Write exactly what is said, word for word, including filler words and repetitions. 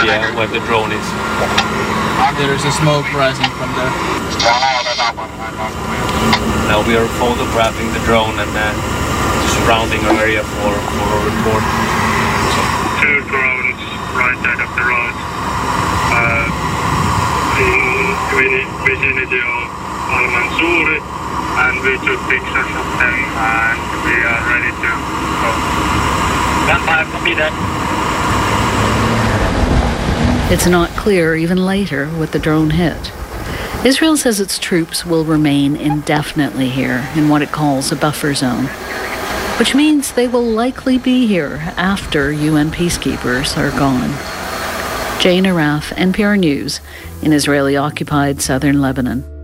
uh, where the drone is. There is a smoke rising from there. Now we are photographing the drone and uh, surrounding our area for, for a report. Two drones right side of the road uh, in vicinity of Al-Mansouri, and we took pictures of them and we are ready to go. Gunfire, copy that. It's not clear even later what the drone hit. Israel says its troops will remain indefinitely here in what it calls a buffer zone, which means they will likely be here after U N peacekeepers are gone. Jane Araf, N P R News, in Israeli-occupied southern Lebanon.